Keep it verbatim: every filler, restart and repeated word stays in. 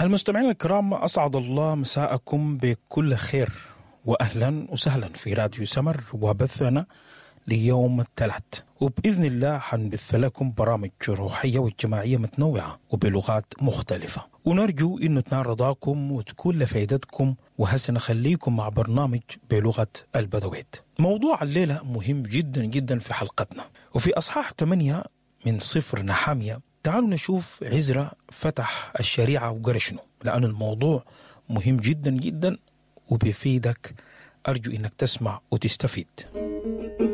المستمعين الكرام، أسعد الله مساءكم بكل خير وأهلا وسهلا في راديو سمر وبثنا ليوم الثلاث، وبإذن الله حنبث لكم برامج روحية والجماعية متنوعة وبلغات مختلفة، ونرجو أن تنال رضاكم وتكون لفائدتكم. وهسه نخليكم مع برنامج بلغة البدويت. موضوع الليلة مهم جدا جدا في حلقتنا، وفي أصحاح ثمانية من صفر نحامية. تعالوا نشوف عزرا فتح الشريعة وقرأ شنو، لأن الموضوع مهم جدا جدا وبيفيدك. أرجو أنك تسمع وتستفيد.